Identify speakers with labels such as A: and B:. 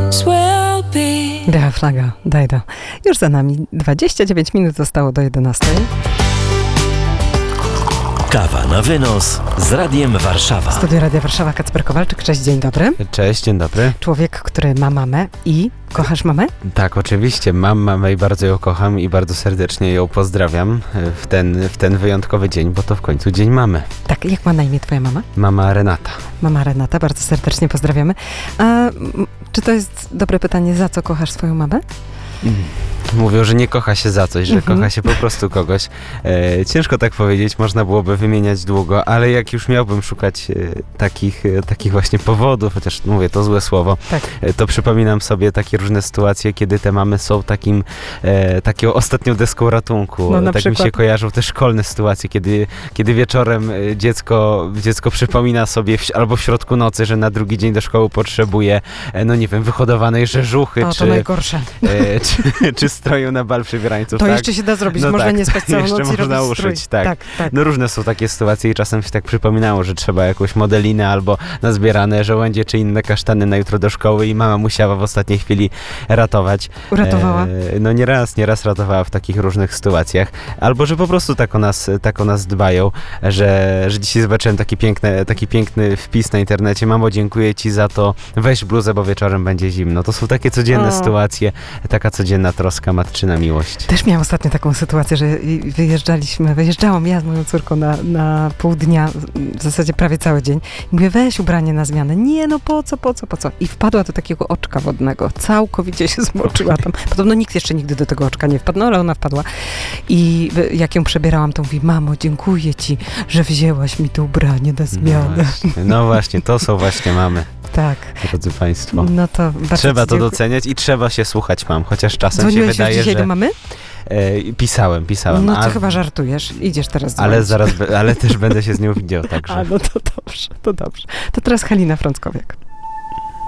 A: Biała flaga, Dido. Już za nami 29 minut zostało do 11.
B: Kawa na wynos z Radiem Warszawa.
A: Studio Radia Warszawa, Kacper Kowalczyk. Cześć, dzień dobry.
C: Cześć, dzień dobry.
A: Człowiek, który ma mamę i... Kochasz mamę?
C: Tak, oczywiście. Mam mamę i bardzo ją kocham i bardzo serdecznie ją pozdrawiam w ten wyjątkowy dzień, bo to w końcu dzień mamy.
A: Tak, jak ma na imię twoja mama?
C: Mama Renata.
A: Mama Renata, bardzo serdecznie pozdrawiamy. A czy to jest dobre pytanie, za co kochasz swoją mamę?
C: Mówią, że nie kocha się za coś, że kocha się po prostu kogoś. Ciężko tak powiedzieć, można byłoby wymieniać długo, ale jak już miałbym szukać takich właśnie powodów, chociaż mówię to złe słowo,
A: tak.
C: To przypominam sobie takie różne sytuacje, kiedy te mamy są taką ostatnią deską ratunku.
A: No, na
C: tak
A: przykład.
C: Mi się kojarzą te szkolne sytuacje, kiedy wieczorem dziecko przypomina sobie albo w środku nocy, że na drugi dzień do szkoły potrzebuje, no nie wiem, wyhodowanej rzeżuchy,
A: to najgorsze.
C: czy stroju na bal przebierańców.
A: To
C: tak?
A: jeszcze się da zrobić,
C: No
A: można
C: tak,
A: nie spać całą
C: jeszcze
A: noc i
C: można
A: robić
C: uszyć,
A: strój.
C: tak.
A: Tak.
C: No różne są takie sytuacje i czasem się tak przypominało, że trzeba jakąś modelinę albo nazbierane żołędzie czy inne kasztany na jutro do szkoły i mama musiała w ostatniej chwili ratować.
A: Uratowała?
C: No nieraz ratowała w takich różnych sytuacjach. Albo, że po prostu tak o nas dbają, że dzisiaj zobaczyłem taki piękny wpis na internecie. Mamo, dziękuję ci za to, weź bluzę, bo wieczorem będzie zimno. To są takie codzienne sytuacje, taka codzienna troska, matczyna miłość.
A: Też miałam ostatnio taką sytuację, że wyjeżdżałam ja z moją córką na pół dnia, w zasadzie prawie cały dzień. I mówię, weź ubranie na zmianę. Nie, no po co? I wpadła do takiego oczka wodnego. Całkowicie się zmoczyła tam. Podobno nikt jeszcze nigdy do tego oczka nie wpadł, no ale ona wpadła. I jak ją przebierałam, to mówi, mamo, dziękuję ci, że wzięłaś mi to ubranie na zmianę.
C: No właśnie, to są właśnie mamy.
A: Tak.
C: Drodzy Państwo.
A: No to bardzo
C: trzeba to doceniać i trzeba się słuchać mam, chociaż czasem
A: dzwoniłeś
C: się wydaje,
A: już dzisiaj
C: że...
A: do mamy?
C: Pisałem.
A: No to chyba żartujesz. Idziesz teraz
C: dzwonić.
A: dzwonić.
C: Ale też będę się z nią widział, także.
A: A, no to dobrze. To teraz Halina Frąckowiak.